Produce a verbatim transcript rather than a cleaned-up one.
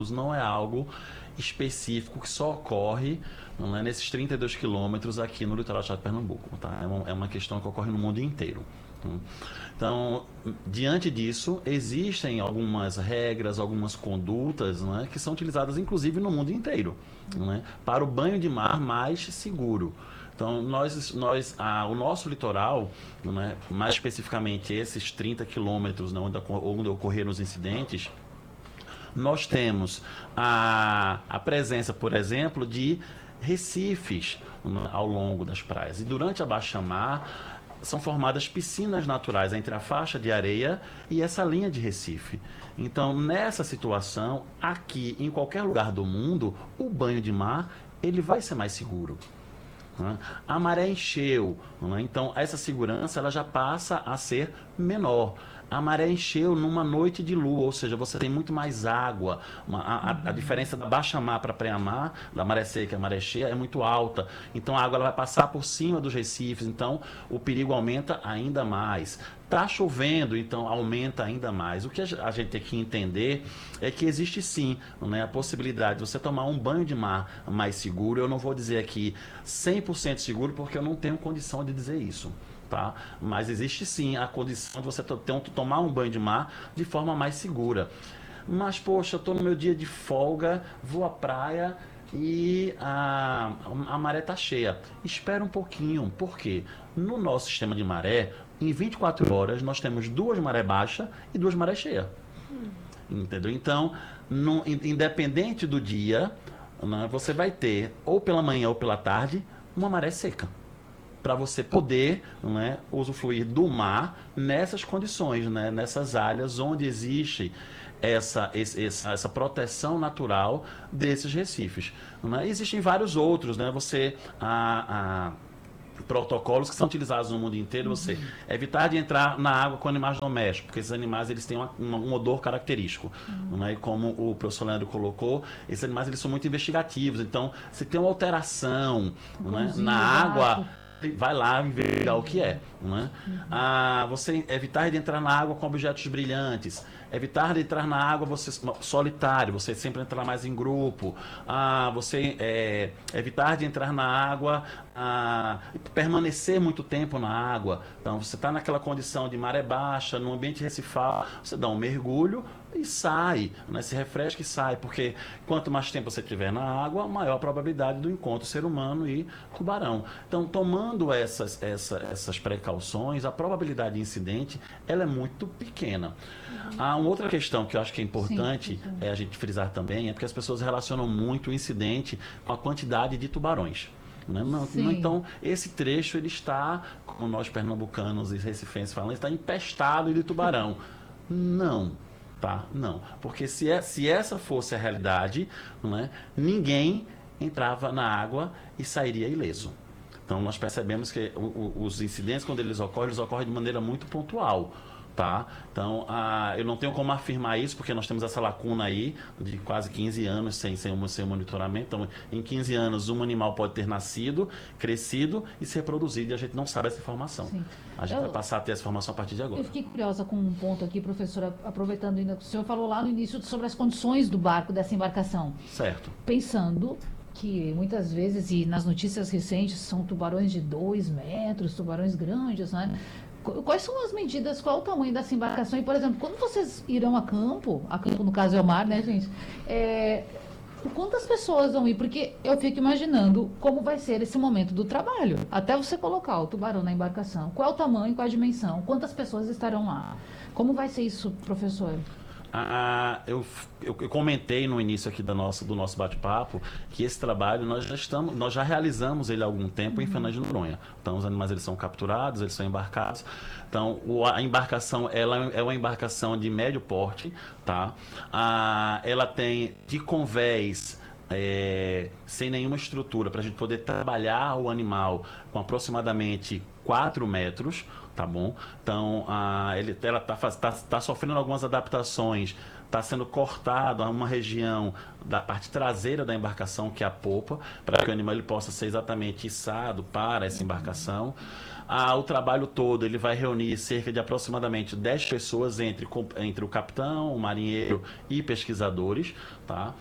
não é algo específico que só ocorre, não é, nesses trinta e dois quilômetros aqui no litoral do estado de Pernambuco. Tá? É, uma, é uma questão que ocorre no mundo inteiro. Então, diante disso, existem algumas regras, algumas condutas, não é, que são utilizadas inclusive no mundo inteiro, não é, para o banho de mar mais seguro. Então, nós, nós, ah, o nosso litoral, né, mais especificamente esses trinta quilômetros, né, onde, onde ocorreram os incidentes, nós temos a, a presença, por exemplo, de recifes, né, ao longo das praias. E durante a baixa-mar, são formadas piscinas naturais entre a faixa de areia e essa linha de recife. Então, nessa situação, aqui, em qualquer lugar do mundo, o banho de mar ele vai ser mais seguro. Né? A maré encheu, né? Então essa segurança ela já passa a ser menor. A maré encheu numa noite de lua, ou seja, você tem muito mais água. Uma, a, a diferença da baixa-mar para a pré-mar, da maré seca e a maré cheia, é muito alta. Então a água ela vai passar por cima dos recifes, então o perigo aumenta ainda mais. Está chovendo, então aumenta ainda mais. O que a gente tem que entender é que existe sim, né, a possibilidade de você tomar um banho de mar mais seguro. Eu não vou dizer aqui cem por cento seguro, porque eu não tenho condição de dizer isso. Tá? Mas existe sim a condição de você tomar um banho de mar de forma mais segura. Mas, poxa, eu estou no meu dia de folga, vou à praia e a, a maré está cheia. Espera um pouquinho, porque no nosso sistema de maré, em vinte e quatro horas, nós temos duas maré baixa e duas maré cheia. Hum. Entendeu? Então, no, independente do dia, né, você vai ter, ou pela manhã ou pela tarde, uma maré seca, para você poder, né, usufruir do mar nessas condições, né, nessas áreas onde existe essa, essa, essa proteção natural desses recifes. Né? Existem vários outros, né? Você a, a, protocolos que são utilizados no mundo inteiro, você evitar de entrar na água com animais domésticos, porque esses animais eles têm uma, uma, um odor característico, uhum. Né? E como o professor Leandro colocou, esses animais eles são muito investigativos, então se tem uma alteração, né, na água, vai lá investigar o que é. Né? Uhum. Ah, você evitar de entrar na água com objetos brilhantes, evitar de entrar na água você solitário, você sempre entrar mais em grupo, ah, você é, evitar de entrar na água, ah, permanecer muito tempo na água. Então você está naquela condição de maré baixa, no ambiente recifal, você dá um mergulho e sai, né? Se refresca e sai, porque quanto mais tempo você tiver na água, maior a probabilidade do encontro ser humano e tubarão. Então, tomando essas, essa, essas precauções, a probabilidade de incidente ela é muito pequena. Uhum. Há uma outra questão que eu acho que é importante sim, sim. É a gente frisar também, é porque as pessoas relacionam muito o incidente com a quantidade de tubarões. Né? Não, não, então, esse trecho ele está, como nós pernambucanos e recifenses falamos, está empestado de tubarão. Não. Tá? Não, porque se, é, se essa fosse a realidade, não é, ninguém entrava na água e sairia ileso. Então nós percebemos que o, o, os incidentes, quando eles ocorrem, eles ocorrem de maneira muito pontual. Tá? Então, ah, eu não tenho como afirmar isso, porque nós temos essa lacuna aí de quase quinze anos sem, sem, sem monitoramento. Então, em quinze anos, um animal pode ter nascido, crescido e se reproduzido, e a gente não sabe essa informação. Sim. A gente eu, vai passar a ter essa informação a partir de agora. Eu fiquei curiosa com um ponto aqui, professora, aproveitando ainda que o senhor falou lá no início sobre as condições do barco, dessa embarcação. Certo. Pensando que muitas vezes, e nas notícias recentes, são tubarões de dois metros, tubarões grandes, né? Quais são as medidas, qual é o tamanho dessa embarcação? E, por exemplo, quando vocês irão a campo, a campo no caso é o mar, né, gente? É, quantas pessoas vão ir? Porque eu fico imaginando como vai ser esse momento do trabalho, até você colocar o tubarão na embarcação. Qual é o tamanho, qual é a dimensão? Quantas pessoas estarão lá? Como vai ser isso, professor? Ah, eu, eu, eu comentei no início aqui da nossa, do nosso bate-papo que esse trabalho nós já, estamos, nós já realizamos ele há algum tempo uhum. em Fernando de Noronha. Então os animais eles são capturados, eles são embarcados. Então o, a embarcação ela é uma embarcação de médio porte, tá? Ah, ela tem de convés é, sem nenhuma estrutura para a gente poder trabalhar o animal com aproximadamente quatro metros. Tá bom? Então, a, ele, ela está tá, tá sofrendo algumas adaptações está sendo cortado uma região da parte traseira da embarcação, que é a popa, para que o animal ele possa ser exatamente içado para essa embarcação. Ah, o trabalho todo ele vai reunir cerca de aproximadamente dez pessoas entre, entre o capitão, o marinheiro e pesquisadores, tá?